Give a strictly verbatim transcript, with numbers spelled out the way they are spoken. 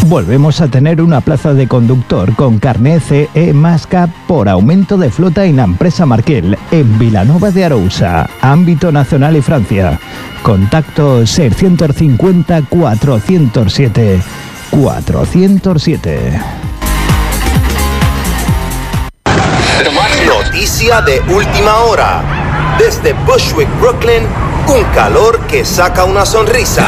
Volvemos a tener una plaza de conductor con carné C E más K por aumento de flota en la empresa Markel, en Vilanova de Arousa, ámbito nacional y Francia. Contacto seiscientos cincuenta, cuatrocientos siete, cuatrocientos siete. Noticia de última hora. Desde Bushwick, Brooklyn, un calor que saca una sonrisa.